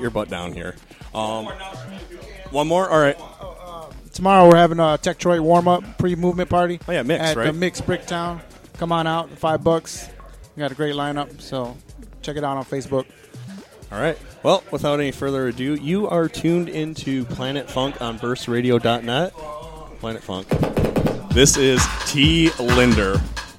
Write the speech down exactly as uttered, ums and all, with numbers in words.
your butt down here. Um, one more? All right. Tomorrow we're having a Tech Troy warm-up pre-movement party. Oh, yeah, Mix, at right? the Mix Bricktown. Come on out, five bucks. We got a great lineup, so check it out on Facebook. All right. Well, without any further ado, you are tuned into Planet Funk on burst radio dot net. Planet Funk. This is T. Linder.